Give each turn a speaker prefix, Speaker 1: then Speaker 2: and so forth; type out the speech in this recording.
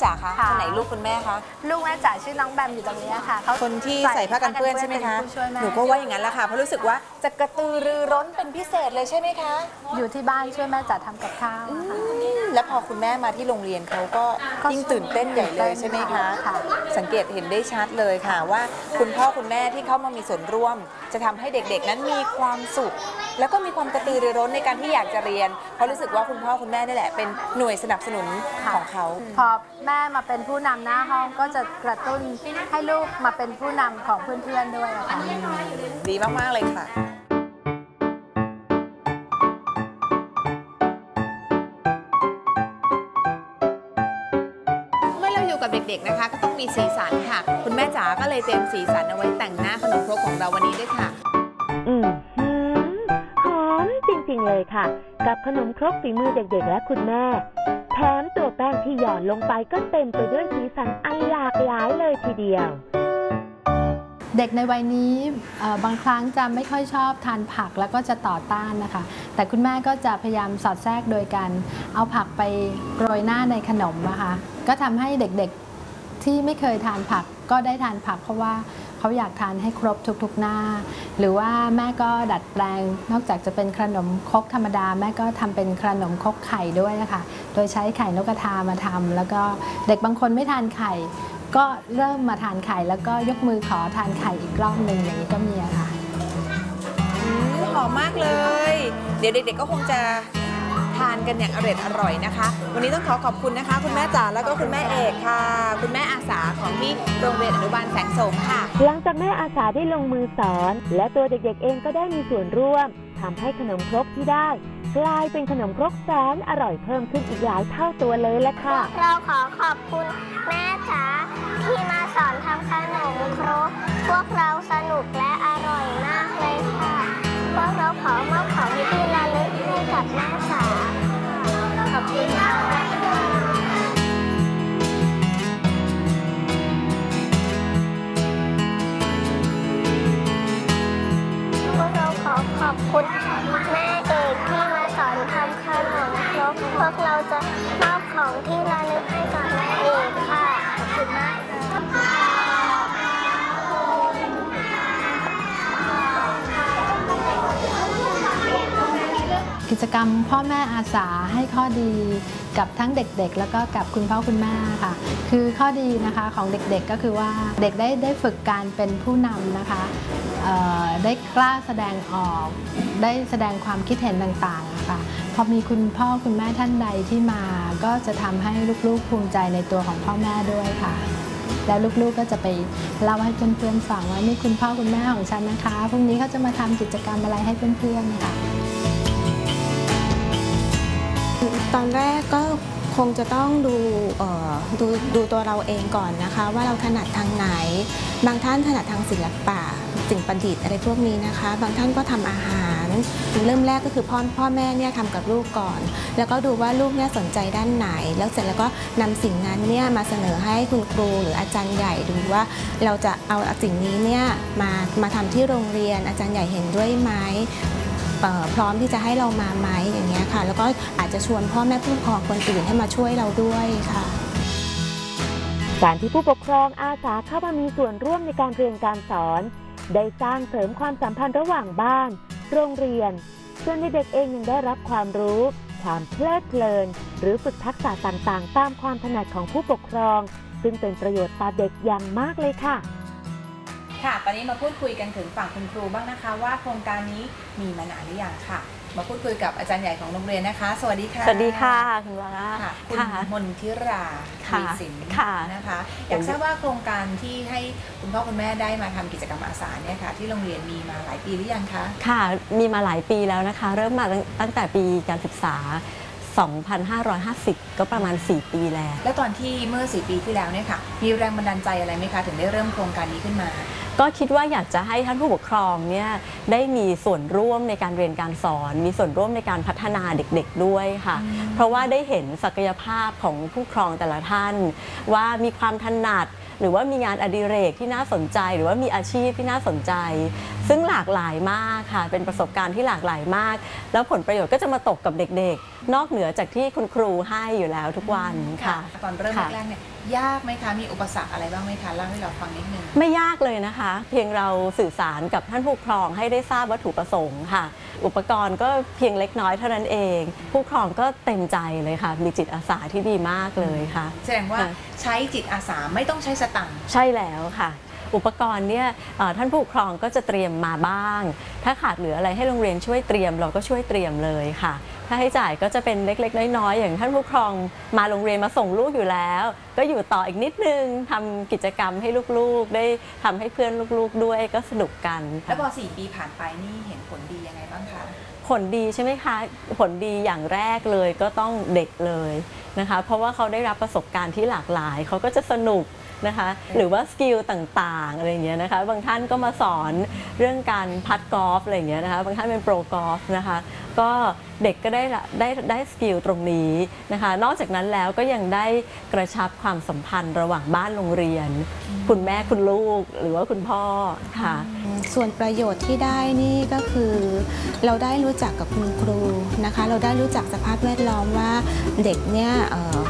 Speaker 1: จ๋าคะคนไหนลูกคุณแม่คะ
Speaker 2: ลูกแม่จ๋าชื่อน้องแบมอยู่ตรงนี้ค่ะ
Speaker 1: คนที่ใส่ผ้ากันเปื้อนใช่ไหมคะหนูก็ว่าอย่างนั้นแหละค่ะเพราะรู้สึกว่าจะกระตือรือร้นเป็นพิเศษเลยใช่ไหมคะ
Speaker 2: อยู่ที่บ้านช่วยแม่จ๋าทำกับข้าว
Speaker 1: แล้วพอคุณแม่มาที่โรงเรียนเขาก็ยิ่งตื่นเต้นใหญ่เลยใช่ไหมคะสังเกตเห็นได้ชัดเลยค่ะว่าคุณพ่อคุณแม่ที่เข้ามามีส่วนร่วมจะทำให้เด็กๆนั้นมีความสุขแล้วก็มีความกระตือรือร้นในการที่อยากจะเรียนเพราะรู้สึกว่าคุณพ่อคุณแม่นี่แหละเป็นหน่วยสนับสนุนของเขา
Speaker 2: พอแม่มาเป็นผู้นำหน้าห้องก็จะกระตุ้นให้ลูกมาเป็นผู้นำของเพื่อนๆด้วยค่ะ
Speaker 1: ดีมากๆเลยค่ะกับเด็กๆนะคะก็ต้องมีสีสันค่ะคุณแม่จ๋าก็เลยเตรียมสีสันเอาไว้แต่งหน้าขนมครกของเราวันนี้ด้วยค่ะ
Speaker 3: หอมจริงๆเลยค่ะกับขนมครกฝีมือเด็กๆและคุณแม่แถมตัวแป้งที่หยอดลงไปก็เต็มไปด้วยสีสันอันหลากหลายเลยทีเดียว
Speaker 2: เด็กในวัยนี้บางครั้งจะไม่ค่อยชอบทานผักแล้วก็จะต่อต้านนะคะแต่คุณแม่ก็จะพยายามสอดแทรกโดยการเอาผักไปโรยหน้าในขนมนะคะก็ทำให้เด็กๆที่ไม่เคยทานผักก็ได้ทานผักเพราะว่าเขาอยากทานให้ครบทุกๆหน้าหรือว่าแม่ก็ดัดแปลงนอกจากจะเป็นขนมครกธรรมดาแม่ก็ทำเป็นขนมครกไข่ด้วยนะคะโดยใช้ไข่นกกระทามาทำแล้วก็เด็กบางคนไม่ทานไข่ก็เริ่มมาทานไข่แล้วก็ยกมือขอทานไข่อีกรอบหนึ่งอย่างนี้ก็มีค่ะ
Speaker 1: หอมมากเลยเดี๋ยวเด็กๆก็คงจะทานกันอย่างอร่อยนะคะวันนี้ต้องขอบคุณนะคะคุณแม่จ๋าแล้วก็คุณแม่เอกค่ะคุณแม่อาสาของที่โรงเรียนอนุบาลแสงโสมค่ะ
Speaker 3: หลังจากแม่อาสาได้ลงมือสอนและตัวเด็กๆเองก็ได้มีส่วนร่วมทำให้ขนมครกที่ได้กลายเป็นขนมครกแสนอร่อยเพิ่มขึ้นอีกหลายเท่าตัวเลยแหละค่ะ
Speaker 4: เราขอขอบคุณแม่จ๋าที่มาสอนทำขนมครกพวกเราสนุกและอร่อยมากเลยค่ะพวกเราขอมอบของที่ระลึกให้กับแม่จ๋าขอบคุณค่ะขอบคุณแม่เอกที่มาสอนทำขนมครกพวกเราจะมอบของที่ระลึกให้กับแม่เอกค่ะขอบคุณมาก
Speaker 2: กิจกรรมพ่อแม่อาสาให้ข้อดีกับทั้งเด็กๆแล้วก็กับคุณพ่อคุณแม่ค่ะคือข้อดีนะคะของเด็กๆก็คือว่าเด็กได้ฝึกการเป็นผู้นำนะคะได้กล้าแสดงออกได้แสดงความคิดเห็นต่างๆค่ะพอมีคุณพ่อคุณแม่ท่านใดที่มาก็จะทำให้ลูกๆภูมิใจในตัวของพ่อแม่ด้วยค่ะแล้วลูกๆก็จะไปเล่าให้เพื่อนๆฟังว่านี่คุณพ่อคุณแม่ของฉันนะคะพรุ่งนี้เขาจะมาทำกิจกรรมอะไรให้เพื่อนๆค่ะ
Speaker 5: ตอนแรกก็คงจะต้องดูตัวเราเองก่อนนะคะว่าเราถนัดทางไหนบางท่านถนัดทางศิลปะสิ่งประดิษฐ์อะไรพวกนี้นะคะบางท่านก็ทำอาหารเริ่มแรกก็คือพ่อแม่เนี่ยทำกับลูกก่อนแล้วก็ดูว่าลูกเนี่ยสนใจด้านไหนแล้วเสร็จแล้วก็นำสิ่งนั้นเนี่ยมาเสนอให้คุณครูหรืออาจารย์ใหญ่ดูว่าเราจะเอาสิ่งนี้เนี่ยมาทำที่โรงเรียนอาจารย์ใหญ่เห็นด้วยไหมพร้อมที่จะให้เรามาไหมอย่างเงี้ยค่ะแล้วก็อาจจะชวนพ่อแม่ผู้ปกครองคนอื่นให้มาช่วยเราด้วยค่ะ
Speaker 3: การที่ผู้ปกครองอาสาเข้ามามีส่วนร่วมในการเรียนการสอนได้สร้างเสริมความสัมพันธ์ระหว่างบ้านโรงเรียนส่วนเด็กๆเองยังได้รับความรู้ความเพลิดเพลินหรือฝึกทักษะต่างๆตามความถนัดของผู้ปกครองซึ่งเป็นประโยชน์ต่อเด็กอย่างมากเลยค่ะ
Speaker 1: ค่ะตอนนี้มาพูดคุยกันถึงฝั่งคุณครูบ้างนะคะว่าโครงการนี้มีมานานหรือยังค่ะมาพูดคุยกับอาจารย์ใหญ่ของโรงเรียนนะคะสวัสดีค่ะ
Speaker 6: สวัสดีค่ะคุณวรา
Speaker 1: ค่ะคุณมนทิราวีสินนะคะอยากทราบว่าโครงการที่ให้คุณพ่อคุณแม่ได้มาทำกิจกรรมอาสาเนี่ยค่ะที่โรงเรียนมีมาหลายปีหรือยังคะ
Speaker 6: ค่ะมีมาหลายปีแล้วนะคะเริ่มมาตั้งแต่ปีการศึกษา2550 ก็ประมาณ4ปีแล้ว
Speaker 1: ตอนที่เมื่อ4ปีที่แล้วเนี่ยค่ะมีแรงบันดาลใจอะไรไหมคะถึงได้เริ่มโครงการนี้ขึ้นมา
Speaker 6: ก็คิดว่าอยากจะให้ท่านผู้ปกครองเนี่ยได้มีส่วนร่วมในการเรียนการสอนมีส่วนร่วมในการพัฒนาเด็กๆด้วยค่ะเพราะว่าได้เห็นศักยภาพของผู้ปกครองแต่ละท่านว่ามีความถนัดหรือว่ามีงานอดิเรกที่น่าสนใจหรือว่ามีอาชีพที่น่าสนใจซึ่งหลากหลายมากค่ะเป็นประสบการณ์ที่หลากหลายมาก แล้วผลประโยชน์ก็จะมาตกกับเด็กๆ นอกเหนือจากที่คุณครูให้อยู่แล้วทุกวันค่ะ
Speaker 1: ตอนเริ่ม
Speaker 6: ค่ะ
Speaker 1: แรกๆเนี่ยยากไหมคะมีอุปสรรคอะไรบ้างไหมคะเล่าให้เราฟังนิดนึง
Speaker 6: ไม่ยากเลยนะคะ เพียงเราสื่อสารกับท่านผู้ปกครองให้ได้ทราบวัตถุประสงค์ค่ะ อุปกรณ์ก็เพียงเล็กน้อยเท่านั้นเอง ผู้ปกครองก็เต็มใจเลยค่ะ มีจิตอาสาที่ดีมากเลยค่ะ
Speaker 1: แสดงว่าใช้จิตอาสาไม่ต้องใช้สตังค์
Speaker 6: ใช่แล้วค่ะ อุปกรณ์เนี่ยท่านผู้ปกครองก็จะเตรียมมาบ้าง ถ้าขาดเหลืออะไรให้โรงเรียนช่วยเตรียมเราก็ช่วยเตรียมเลยค่ะ ค่าใช้จ่ายก็จะเป็นเล็กๆน้อยๆอย่างท่านผู้ปกครองมาโรงเรียนมาส่งลูกอยู่แล้ว ก็อยู่ต่ออีกนิดนึงทำกิจกรรมให้ลูกๆได้ทำให้เพื่อนลูกๆด้วยก็สนุกกัน
Speaker 1: แล้วพอ4 ปีผ่านไปนี่เห็นผลดียังไงบ้างคะ
Speaker 6: ผลดีใช่ไหมคะ ผลดีอย่างแรกเลยก็ต้องเด็กเลยนะคะ เพราะว่าเขาได้รับประสบการณ์ที่หลากหลาย เขาก็จะสนุกนะคะ หรือว่าสกิลต่างๆอะไรอย่างเงี้ยนะคะ บางท่านก็มาสอนเรื่องการพัดกอล์ฟอะไรอย่างเงี้ยนะคะ บางท่านเป็นโปรกอล์ฟนะคะ ก็เด็กก็ได้สกิลตรงนี้นะคะ นอกจากนั้นแล้วก็ยังได้กระชับความสัมพันธ์ระหว่างบ้านโรงเรียน คุณแม่คุณลูกหรือว่าคุณพ่อค่ะ
Speaker 5: ส่วนประโยชน์ที่ได้นี่ก็คือเราได้รู้จักกับคุณครูนะคะ เราได้รู้จักสภาพแวดล้อมว่าเด็กเนี่ย